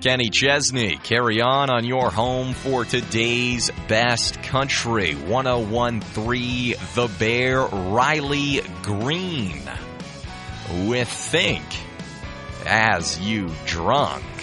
Kenny Chesney, carry on your home for today's best country. 101.3 The Bear, Riley Green with Think As You Drunk.